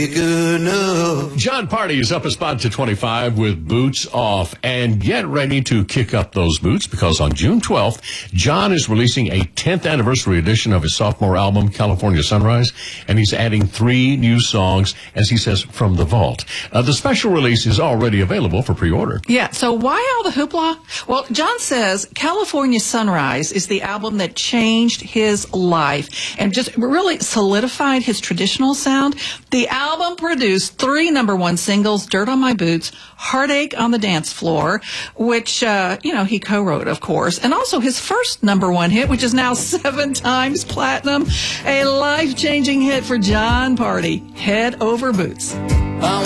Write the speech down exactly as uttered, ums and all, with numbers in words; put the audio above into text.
Good enough. John Party is up a spot to twenty-five with Boots Off. And get ready to kick up those boots, because on June twelfth, John is releasing a tenth anniversary edition of his sophomore album, California Sunrise. And he's adding three new songs, as he says, from the vault. Uh, the special release is already available for pre-order. Yeah, so why all the hoopla? Well, John says California Sunrise is the album that changed his life and just really solidified his traditional sound. The album produced three number one singles: Dirt on My Boots, Heartache on the Dance Floor, which, uh, you know, he co-wrote, of course, and also his first number one hit, which is now seven times platinum, a life-changing hit for John Party, Head Over Boots.